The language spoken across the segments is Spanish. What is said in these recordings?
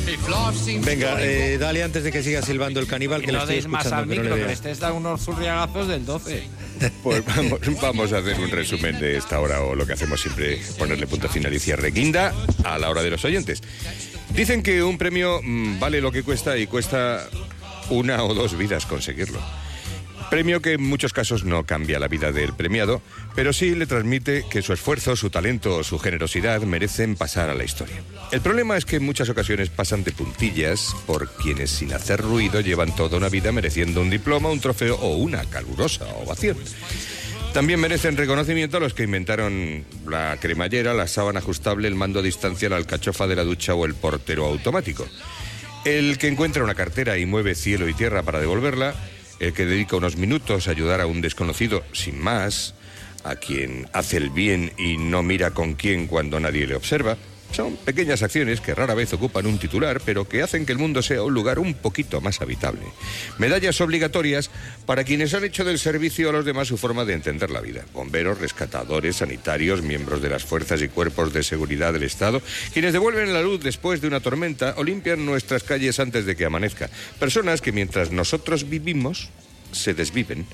Venga, dale antes de que siga silbando el caníbal, que le estoy escuchando. Que le estés dando unos zurriagazos del 12. Pues vamos a hacer un resumen de esta hora, o lo que hacemos siempre, ponerle punto final y cierre guinda a la hora de los oyentes. Dicen que un premio vale lo que cuesta y cuesta 1 o 2 vidas conseguirlo. Premio que en muchos casos no cambia la vida del premiado, pero sí le transmite que su esfuerzo, su talento o su generosidad merecen pasar a la historia. El problema es que en muchas ocasiones pasan de puntillas por quienes sin hacer ruido llevan toda una vida mereciendo un diploma, un trofeo o una calurosa ovación. También merecen reconocimiento a los que inventaron la cremallera, la sábana ajustable, el mando a distancia, la alcachofa de la ducha o el portero automático. El que encuentra una cartera y mueve cielo y tierra para devolverla, el que dedica unos minutos a ayudar a un desconocido sin más, a quien hace el bien y no mira con quién cuando nadie le observa. Son pequeñas acciones que rara vez ocupan un titular, pero que hacen que el mundo sea un lugar un poquito más habitable. Medallas obligatorias para quienes han hecho del servicio a los demás su forma de entender la vida. Bomberos, rescatadores, sanitarios, miembros de las fuerzas y cuerpos de seguridad del Estado, quienes devuelven la luz después de una tormenta o limpian nuestras calles antes de que amanezca. Personas que mientras nosotros vivimos, se desviven.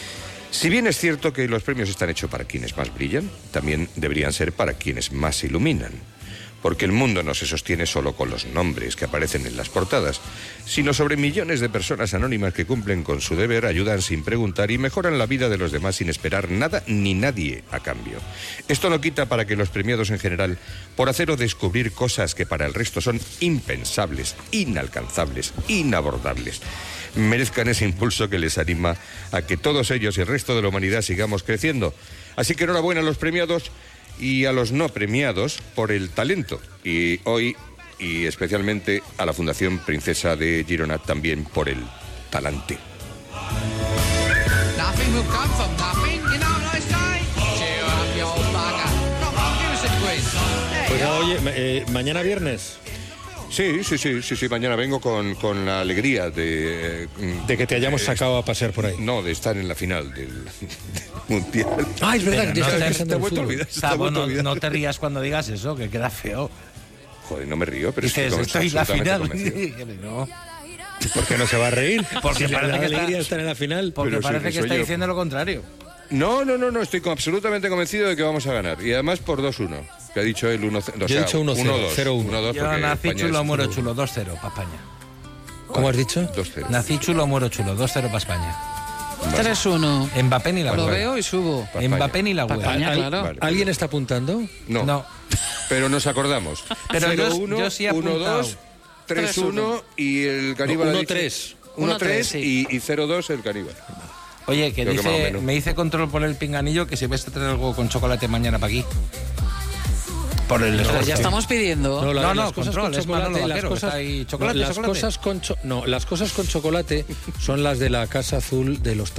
Si bien es cierto que los premios están hechos para quienes más brillan, también deberían ser para quienes más iluminan. Porque el mundo no se sostiene solo con los nombres que aparecen en las portadas, sino sobre millones de personas anónimas que cumplen con su deber, ayudan sin preguntar y mejoran la vida de los demás sin esperar nada ni nadie a cambio. Esto no quita para que los premiados en general, por hacer o descubrir cosas que para el resto son impensables, inalcanzables, inabordables, merezcan ese impulso que les anima a que todos ellos y el resto de la humanidad sigamos creciendo. Así que enhorabuena a los premiados y a los no premiados por el talento. Y hoy, y especialmente a la Fundación Princesa de Girona, también por el talante. Pues oye, mañana viernes. Sí, mañana vengo con la alegría de que te hayamos sacado a pasear por ahí. No, de estar en la final del Mundial. Ah, es verdad, que te he vuelto a olvidar. No te rías cuando digas eso, que queda feo. Joder, no me río, pero dices, estoy en la final. No. ¿Por qué no se va a reír? Porque si parece que alegría estar en la final. Porque parece que está diciendo lo contrario. No, estoy absolutamente convencido de que vamos a ganar. Y además por 2-1. Que ha dicho él 1-0. Yo he dicho 1-0, 0-1. Yo nací chulo, muero chulo, 2-0 para España. ¿Cómo has dicho? 2-0. Nací chulo, muero chulo, 2-0 para España. 3-1. Mbappé ni la Lo web. veo y subo. Mbappé ni la web. Claro. Vale. ¿Alguien está apuntando? No. Pero nos acordamos. Pero 0-1, yo sí he apuntado. 1-2, 3-1 y el caníbal 1-3. 1-3 y 0-2 el caníbal. Oye, que me dice control por el pinganillo que si ves a traer algo con chocolate mañana para aquí. Por el Pero ya estamos pidiendo. Las cosas control, con chocolate, chocolate. las cosas con chocolate son las de la Casa Azul de los